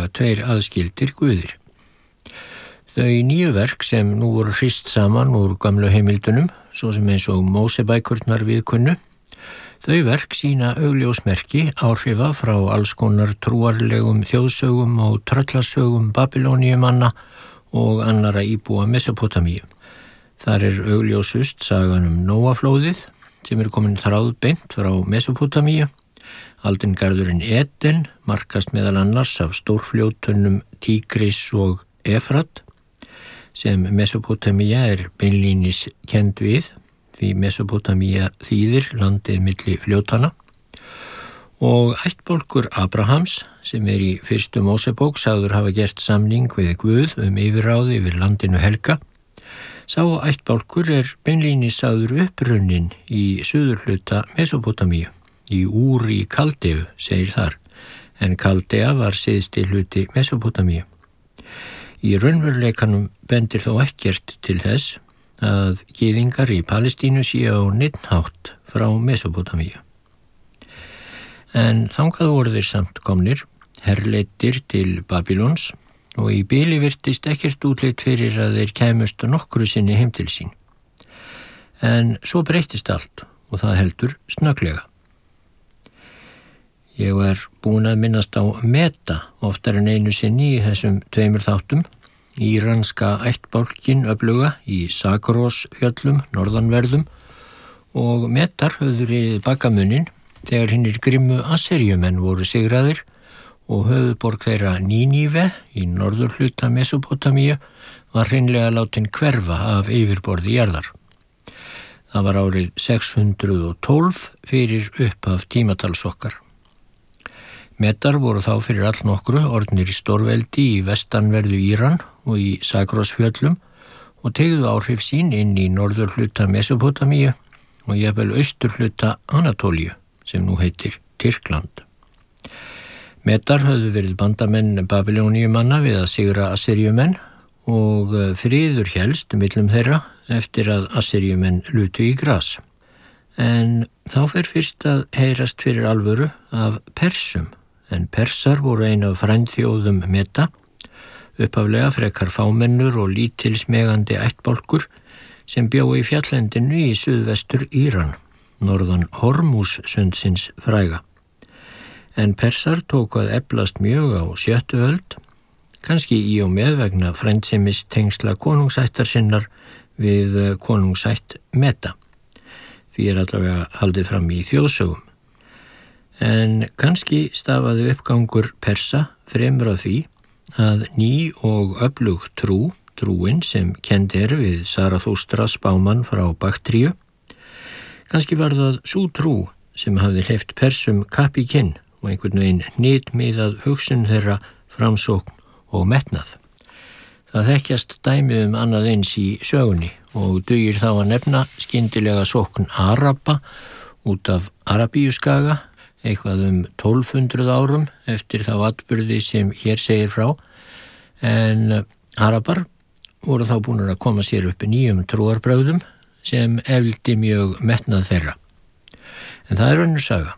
tveir aðskildir guðir. Þau 9 verk sem nú voru hrist saman úr gamlu heimildunum, svo sem eins og Mósebækurnar viðkunnu, þau verk sýna augljósmerki áhrifa frá alls konar trúarlegum þjóðsögum og tröllasögum Babylóníumanna og annara íbúa Mesópótamíu. Þar augljósust sagan Nóaflóðið sem komin þráðbeint frá Mesópótamíu. Aldingarðurinn Eden markast meðal annars af stórfljótunum Tígris og Efrat sem Mesópótamía beinlínis kennd við, því Mesópótamía þýðir landið milli fljótana, og ættbálkur Abrahams sem í fyrstu Mósebók sagður hafa gert samning við Guð yfirráð yfir landinu helga. Sá ættbálkur beinlínis sagður upprunnin í suðurhluta Mesópótamíu, í Úr í Kaldeu, segir þar, en Kaldea var syðsti hluti Mesópótamíu. Í raunveruleikanum bendir þó ekkert til þess að gyðingar í Palestínu séu á neinn hátt frá Mesópótamíu. En þangað voru þeir samt komnir, herleiddir til Babylons, og í bili virtist ekkert útlit fyrir að þeir kæmust nokkru sinni heim til sín. En svo breyttist allt og það heldur snögglega. Ég var búin að minnast á Meta oftar en einu sinni í þessum 2 þáttum, íranska ættbálkin öfluga í Sakros-fjöllum, norðanverðum, og Metar höfðu riðið bakamuninn þegar hinnir grimmu Assyríumenn voru sigraðir og höfuðborg þeirra Níníve í norðurhluta Mesópótamíu var hreinlega látin hverfa af yfirborði jarðar. Það var árið 612 fyrir upphaf tímatals okkar. Metar voru þá fyrir allnokkru orðnir í stórveldi í vestanverðu Íran og í Sakros-fjöllum og teygðu áhrif sín inn í norðurhluta Mesópótamíu og jafnvel austurhluta Anatólíu sem nú heitir Tyrkland. Metar höfðu verið bandamenn Babylóníumanna við að sigra Assyríumenn og friður hélst millum þeirra eftir að Assyríumenn lutu í gras. En þá fer fyrst að heyrast fyrir alvöru af Persum, en Persar voru ein af frændþjóðum Meta, upphaflega frekar fámennur og lítilsmegandi ættbálkur sem bjó í fjallendinu í suðvestur Íran, norðan Hormússundsins fræga. En Persar tóku að eflast mjög á 7. öld, kannski í og með vegna frændsemis tengsla konungsættar sinnar við konungsætt Meta. Því allavega haldið fram í þjóðsögum. En kannski stafaði uppgangur Persa fremur af því að ný og öflug trúin sem kennd við Sarathústra spámann frá Baktríu, kannski var það sú trú sem hafði hleypt Persum kapp í kinn og einhvern veginn hnitmiðað hugsun þeirra framsókn og metnað. Það þekkjast dæmi annað eins í sögunni og dugir þá að nefna skyndilega sókn Araba út af Arabíuskaga, eitthvað 1200 árum eftir þá atburði sem hér segir frá, en Arabar voru þá búnir að koma sér upp nýjum trúarbrögðum sem efldi mjög metnað þeirra. En það önnur saga.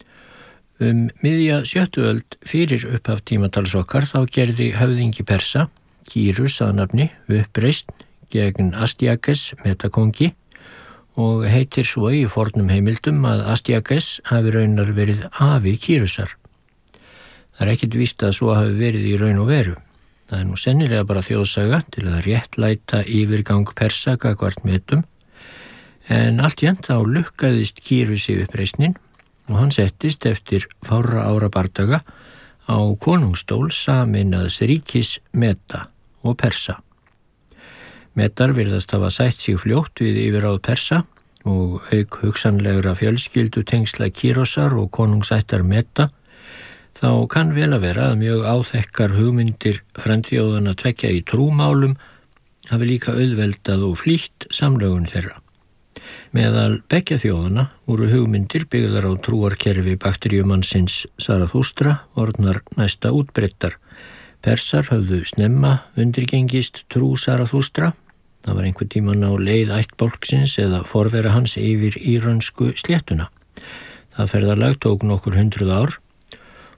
Miðja 7. öld fyrir upphaf tímatals okkar þá gerði höfðingi Persa, Kýrus að nafni, uppreisn gegn Astyages Metakóngi og heitir svo í fornum heimildum að Astyages hafi raunar verið afi Kýrusar. Það ekkert víst að svo hafi verið í raun og veru. Það nú sennilega bara þjóðsaga til að réttlæta yfirgang Persa gagnvart Metum, en alltjent þá lukkaðist Kýrusi uppreisnin og hann settist eftir fárra ára bardaga á konungstól sameinaðs ríkis Meta og Persa. Metar virðast hafa sætt sig fljótt við yfirráð Persa og auk hugsanlegra fjölskyldu tengsla Kýrosar og konungsættar Meta, þá kann vel að vera að mjög áþekkar hugmyndir frændþjóðanna tveggja í trúmálum hafi líka auðveldað og flýtt samlögun þeirra. Meðal beggja þjóðanna voru hugmyndir byggðar á trúarkerfi Bakteríumannsins Sarathústra orðnar næsta útbreittar. Persar höfðu snemma undirgengist trú Sarathústra. Það var einhvern tímann á leið ættbálksins eða forvera hans yfir írönsku sléttuna. Það ferðalag tók nokkur 100 ár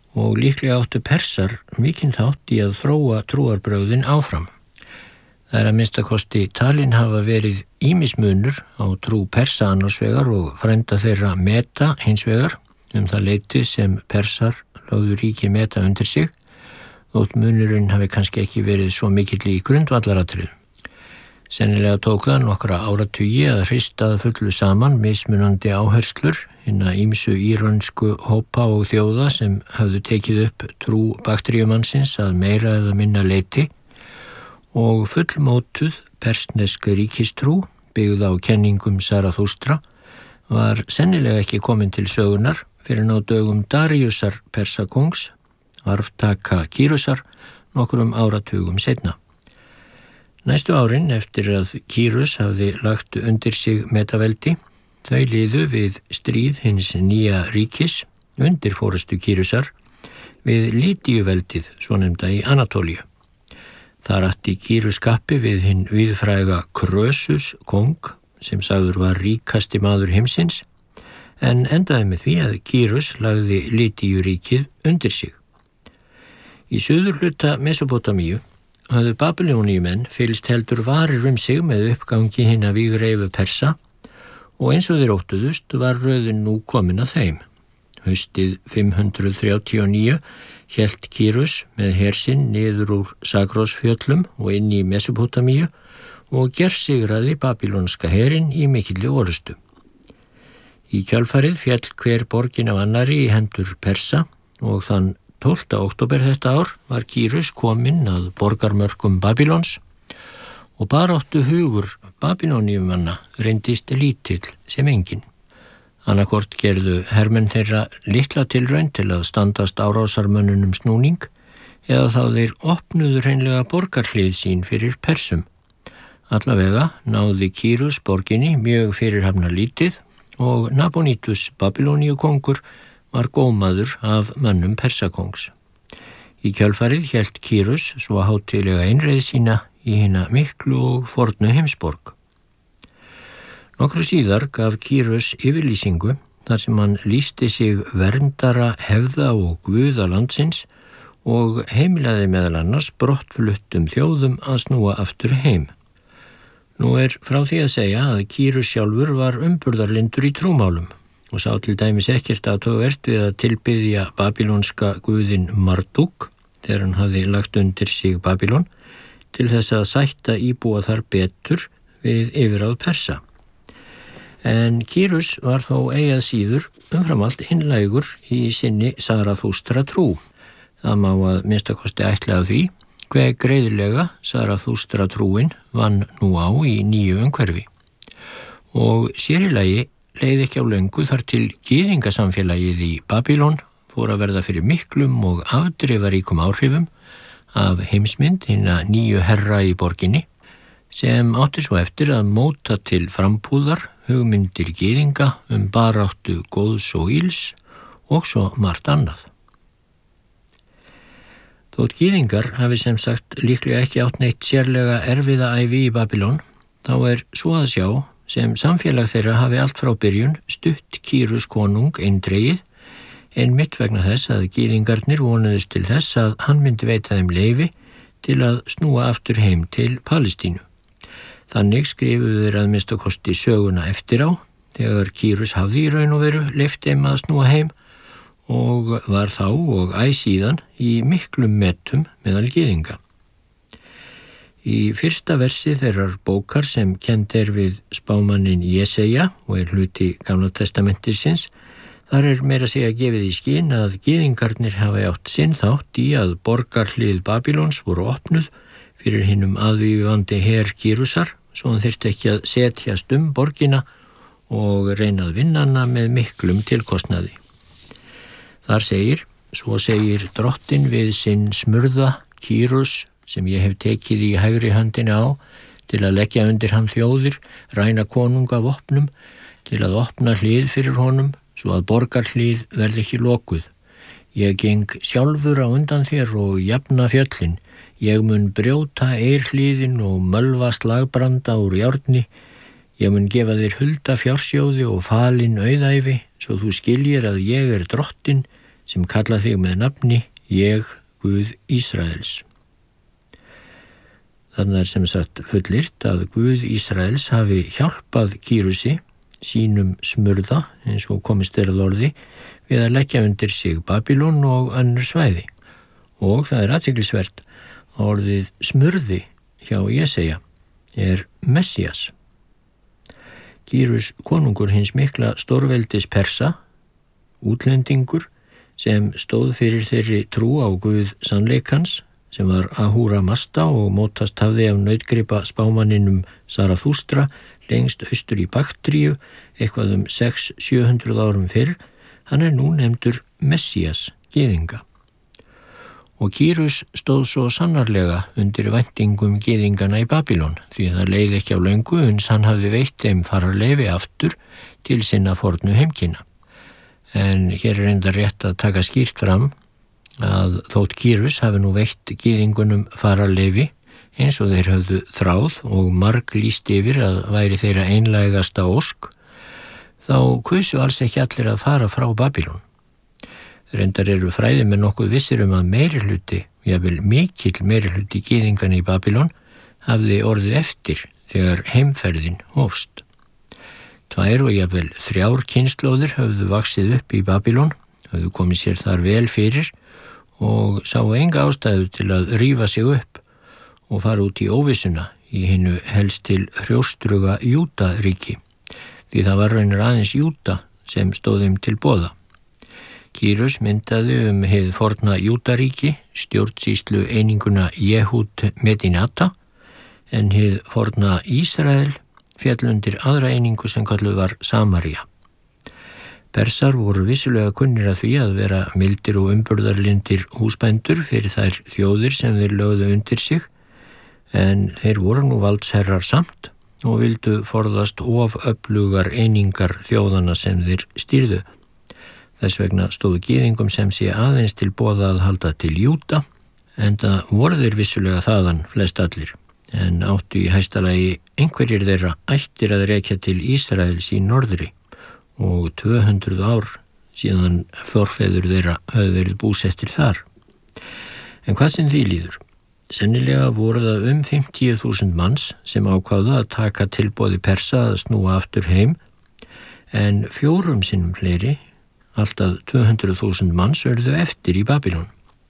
og líklega áttu Persar mikinn þátt í að þróa trúarbrögðin áfram. Það að minnstakosti talin hafa verið ýmismunur á trú Persa annars vegar og frænda þeirra Meta hins vegar það leyti sem Persar lögðu ríki Meta undir sig, þótt munurinn hafi kannski ekki verið svo mikill í grundvallaratriðum. Sennilega tók það nokkra áratugi að hrista fullu saman mismunandi áherslur hinna ýmsu íransku hópa og þjóða sem höfðu tekið upp trú bakteríumannsins að meira eða minna leyti og fullmótuð persnesk ríkistrú byggð á kenningum Sarathustra var sennilega ekki komin til sögunar fyrir ná dögum Dariusar Persakóngs, arftaka Kýrusar, nokkrum áratugum seinna. Næstu árin eftir að Kýrus hafði lagt undir sig Metaveldi, þau liðu við stríð hins nýja ríkis undir forystu Kýrusar við Lýdíuveldið, svonefnda í Anatóliu. Þar átti Kýrus kappi við hinn víðfræga Krösus kóng sem sagður var ríkasti maður heimsins, en endaði með því að Kýrus lagði Lýdíuríkið undir sig. Í suðurhluta Mesópótamíu höfðu Babylóníumenn fylgst heldur varir sig með uppgangi hinna vígreifu Persa og eins og þeir óttuðust var röðin nú komin að þeim. Haustið 539 hélt Kýrus með her sinn niður úr Sakrósfjöllum og inn í Mesópótamíu og gersigraði babylonska herinn í mikilli orustu. Í kjölfarið féll hver borgin af annari í hendur Persa og þann 12. október þetta ár var Kýrus kominn að borgarmörkum Babylons og baráttu hugur Babylóníumanna reyndist lítill sem enginn. Annarkvort gerðu hermenn þeirra litla tilraun til að standast árásarmönnunum snúning eða þá þeir opnuðu hreinlega borgarhlið sín fyrir Persum. Allavega náði Kýrus borginni mjög fyrirhafna lítið og Nabónítus Babylóníukongur var gómaður af mönnum Persakóngs. Í kjölfarið hélt Kýrus svo hátíðlega einreið sína í hina miklu og fornu heimsborg. Nokkru síðar gaf Kýrus yfirlýsingu þar sem hann lýsti sig verndara hefða og guða landsins og heimilaði meðal annars brottfluttum þjóðum að snúa aftur heim. Nú frá því að segja að Kýrus sjálfur var umburðarlyndur í trúmálum og sá til dæmis ekkert athugavert við að tilbiðja babylonska guðinn Marduk þegar hann hafði lagt undir sig Babylon til þess að sætta íbúa þar betur við yfirráð Persa. En Kýrus var þó eigi að síður umfram allt einlægur í sinni Sarathustra trú. Það má að minnstakosti ætla af því hve greiðlega Sarathustra trúin vann nú á í nýju umhverfi. Og sér í lagi leið ekki á löngu þar til gyðingasamfélagið í Babylon fór að verða fyrir miklum og afdrifaríkum áhrifum af heimsmynd hinna nýju herra í borginni sem átti svo eftir að móta til frambúðar hugmyndir gyðinga baráttu góðs og íls og svo margt annað. Þótt gyðingar hafi sem sagt líklega ekki átt neitt sérlega erfiða ævi í Babylon, þá svo að sjá sem samfélag þeirra hafi allt frá byrjun stutt Kýrus konung eindregið, einmitt vegna þess að gyðingarnir vonuðust til þess að hann myndi veita þeim leyfi til að snúa aftur heim til Palestínu. Þannig skrifuðu þeir að minnstakosti söguna eftir á, þegar Kýrus hafði í raun og veru leyft þeim að snúa heim og var þá og síðan í miklum metum meðal gyðinga. Í fyrsta versi þeirrar bókar sem kennd við spámannin Jesaja og hluti Gamla testamentisins, þar meira að segja gefið í skyn að gyðingarnir hafi átt sinn þátt í að borgarhlið Babylons voru opnuð fyrir hinum aðvífandi her Kýrusar, svo hann þyrfti ekki að setjast borgina og reyna að vinna hana með miklum tilkostnaði. Þar segir, svo segir drottin við sinn smurða Kýrus, sem ég hef tekið í hægri höndina á, til að leggja undir hann þjóðir, ræna konunga vopnum, til að opna hlið fyrir honum, svo að borgarhlið verði ekki lokuð. Ég geng sjálfur á undan þér og jafna fjöllin. Ég mun brjóta eirhliðin og mölva slagbranda úr járni. Ég mun gefa þér hulda fjársjóði og falin auðæfi, svo þú skiljir að ég drottin sem kalla þig með nafni, ég, Guð Ísraels. Þannig sem sagt fullyrt að Guð Ísraels hafi hjálpað Kýrusi, sínum smurða, eins og komist að orði, við að leggja undir sig Babylon og önnur svæði. Og það athyglisvert að orðið smurði hjá Jesaja Messias. Kýrus konungur hins mikla stórveldis Persa, útlendingur sem stóð fyrir þeirri trú á Guð sannleikans, sem var Ahura Mazda og mótast hafði af nautgripa spámanninum Zarathustra lengst austur í Baktríu, eitthvað 600-700 árum fyrr. Hann nú nefndur Messias, gyðinga. Og Kýrus stóð svo sannarlega undir væntingum gyðingana í Babylon, því það leið ekki á löngu uns hann hafði veitt þeim fararleyfi aftur til sinna fornu heimkynna. En hér enda rétt að taka skýrt fram að þótt Kýrus hafi nú veitt gyðingunum fararleyfi eins og þeir höfðu þráð og marg lýst yfir að væri þeirra einlægasta ósk, þá kusu alls ekki allir að fara frá Babylon. Reyndar eru fræðimenn nokkuð vissir að meirihluti, jafnvel mikill meirihluti gyðingana í Babylon hafði orðið eftir þegar heimferðin hófst. 2 og jafnvel 3 kynslóðir höfðu vaxið upp í Babylon, höfðu komið sér þar vel fyrir og sáu enga ástæðu til að rífa sig upp og fara út í óvissuna í hinu helst til hrjóstruga Júdaríki, því það var raunar aðeins Júda sem stóð þeim til boða. Kýrus myndaði hið forna Júdaríki, stjórnsýslu eininguna Jehud Medinata, en hið forna Ísrael féll undir aðra einingu sem kölluð var Samaría. Persar voru vissulega kunnir að því að vera mildir og umburðarlindir húsbændur fyrir þær þjóðir sem þeir lögðu undir sig, en þeir voru nú valdsherrar samt og vildu forðast of öflugar einingar þjóðana sem þeir stýrðu. Þess vegna stóðu gyðingum sem sé aðeins til boða að halda til Júda, enda voru þeir vissulega þaðan flest allir, en áttu í hæstalagi einhverjir þeirra ættir að rekja til Ísraels í norðri, og 200 ár síðan forfeður þeirra höfðu verið búsettir þar. En hvað sem því líður? Sennilega voru það 50.000 manns sem ákváðu að taka tilboði Persa að snúa aftur heim, en 4 sinnum fleiri, alltaf 200.000 manns, urðu eftir í Babylon.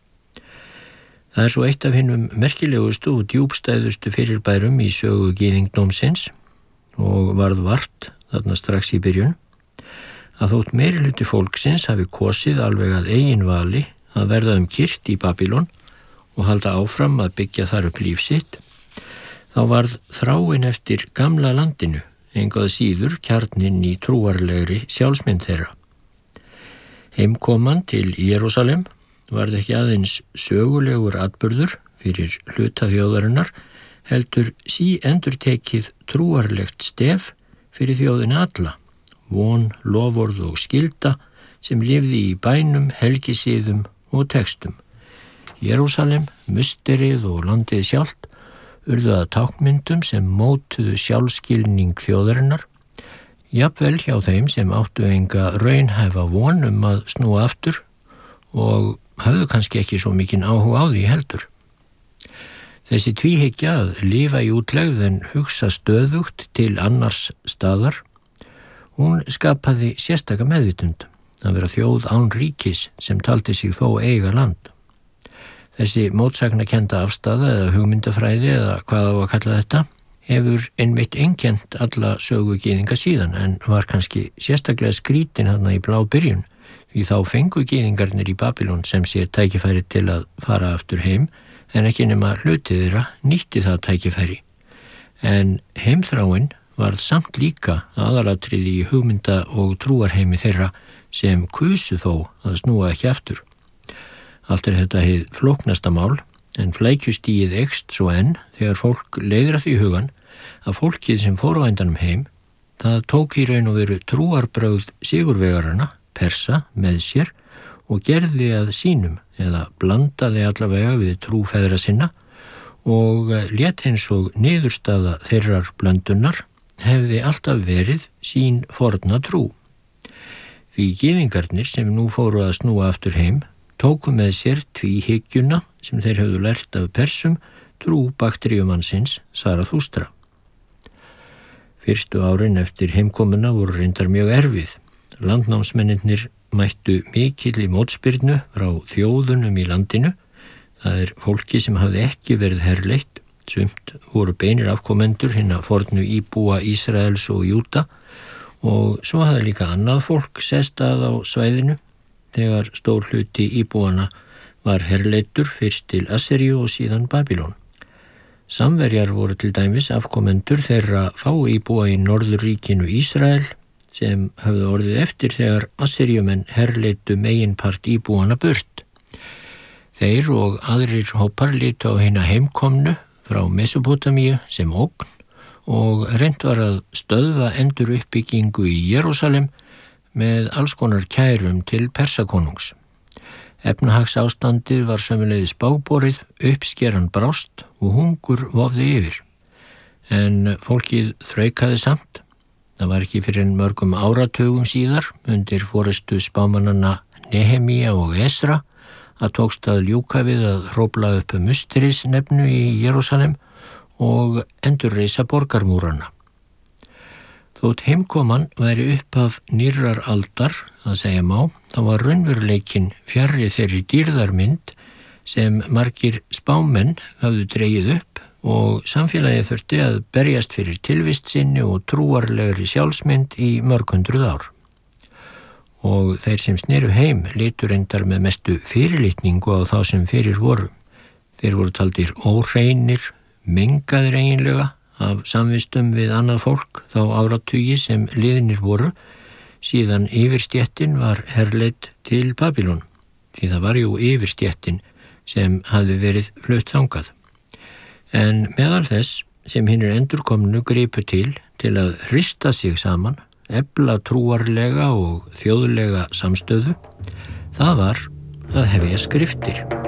Það svo eitt af hinum merkilegustu og djúpstæðustu fyrirbærum í sögu gyðingdómsins og varð vart þarna strax í byrjun, að þótt meirihluti fólksins hafi kosið alveg að eigin vali að verða kyrt í Babylon og halda áfram að byggja þar upp líf sitt, þá varð þráin eftir gamla landinu engu að síður kjarninn í trúarlegri sjálfsmynd þeirra. Heimkoman til Jerúsalem varð ekki aðeins sögulegur atburður fyrir hluta þjóðarinnar, heldur endurtekið trúarlegt stef fyrir þjóðina alla, von, loforð og skylda sem lifði í bænum, helgisíðum og textum. Jerúsalem, musterið og landið sjálft urðu að tákmyndum sem mótuðu sjálfskilning þjóðarinnar, jafnvel hjá þeim sem áttu enga raunhæfa von að snúa aftur og hafðu kannski ekki svo mikinn áhuga á því heldur. Þessi tvíhyggja að lifa í útlegð en hugsa stöðugt til annars staðar, hún skapaði sérstaka meðvitund að vera þjóð án ríkis sem taldi sig þó eiga land. Þessi mótsagnakennda afstaða eða hugmyndafræði eða hvað á að kalla þetta hefur einmitt einkennt alla sögu gyðinga síðan, en var kannski sérstaklega skrítin þarna í blábyrjun, því þá fengu gyðingarnir í Babylon sem sé tækifæri til að fara aftur heim, en ekki nema hlutið þeirra nýtti það tækifæri. En heimþráin varð samt líka aðalatriði í hugmynda- og trúarheimi þeirra sem kusu þó að snúa ekki aftur. Allt þetta hið flóknasta mál, en flækjustigið eykst svo enn þegar fólk leiðir að því hugan að fólkið sem fór á endanum heim, það tók í raun og veru trúarbrögð sigurvegarana, Persa, með sér og gerði að sínum eða blandaði allavega við trúfeðra sinna og lét eins og niðurstaða þeirrar blöndunar hefði alltaf verið sín forna trú. Því gyðingarnir sem nú fóru að snúa aftur heim tóku með sér tvíhyggjuna sem þeir höfðu lært af Persum, trú bakteríumannsins Sarathústra. Fyrstu árin eftir heimkomuna voru reyndar mjög erfið. Landnámsmennirnir mættu mikilli mótspyrnu frá þjóðunum í landinu. Það fólki sem hafði ekki verið herleitt. Sumt voru beinir afkomendur hinna fornu íbúa Ísraels og Júda og svo hafði líka annað fólk sest að á svæðinu þegar stór hluti íbúana var herleittur fyrst til Asseríu og síðan Babylon. Samverjar voru til dæmis afkomendur þeirra íbúa í Norðurríkinu Ísrael sem höfðu orðið eftir þegar Asseríumenn herleittu meginpart íbúana burt. Þeir og aðrir hópar litu á hina heimkomnu frá Mesopotamíu sem ógn og reynt var að stöðva enduruppbyggingu í Jerúsalem með alls konar kærum til Persakonungs. Efnahagsástandið var sömuleiðis bágborið, uppskeran brást og hungur vofði yfir. En fólkið þraukaði samt. Það var ekki fyrir mörgum áratugum síðar undir forystu spámannanna Nehemía og Esra að tókst að ljúka við að hrófla upp Musterisnefnu í Jerúsalem og endurreisa borgarmúrana. Þótt heimkoman væri upphaf nýrrar aldar, að segja má, þá var raunveruleikinn fjarri þeirri dýrðarmynd sem margir spámenn hafðu dregið upp og samfélagið þurfti að berjast fyrir tilvist sinni og trúarlegri sjálfsmynd í mörg hundruð ár. Og þeir sem sneru heim litu reyndar með mestu fyrirlitningu á þá sem fyrir voru. Þeir voru taldir óhreinir, mengaðir eiginlega af samvistum við annað fólk þá áratugi sem liðnir voru, síðan yfirstéttin var herleidd til Babylon, því það var jú yfirstéttin sem hafði verið flutt þangað. En meðal þess sem hinir endurkomnu gripu til að hrista sig saman, efla trúarlega og þjóðlega samstöðu, það var að hefja skriftir.